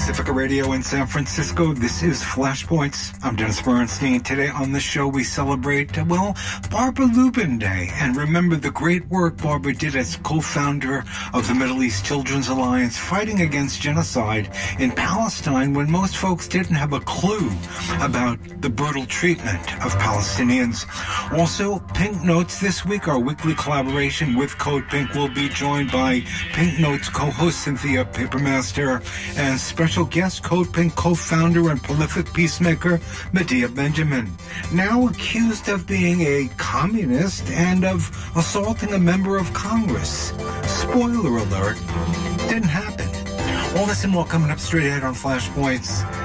Pacifica Radio in San Francisco. This is Flashpoints. I'm Dennis Bernstein. Today on the show we celebrate, Barbara Lubin Day, and remember the great work Barbara did as co-founder of the Middle East Children's Alliance, fighting against genocide in Palestine when most folks didn't have a clue about the brutal treatment of Palestinians. Also, Pink Notes this week, our weekly collaboration with Code Pink, will be joined by Pink Notes co-host Cynthia Papermaster and special guest Code Pink co-founder and prolific peacemaker Medea Benjamin, now accused of being a communist and of assaulting a member of Congress. Spoiler alert, didn't happen. All this and more coming up straight ahead on Flashpoints.